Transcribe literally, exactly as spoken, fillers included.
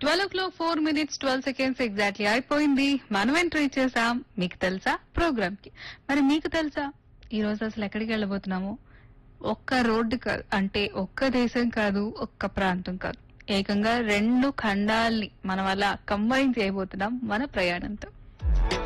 Twelve ఓ clock four minutes twelve seconds exactly అయిపోయింది. మనం entry చేసాం మీకు తెలుసా ప్రోగ్రామ్ కి. మరి మీకు తెలుసా ఈ రోజు అసలు ఎక్కడికి వెళ్ళబోతున్నాము? ఒక్క రోడ్డు కాదు, అంటే ఒక్క దేశం కాదు, ఒక్క ప్రాంతం కాదు, ఏకంగా రెండు ఖండాల్ని మనం అలా కంబైన్ చేయబోతున్నాం మన ప్రయాణంతో.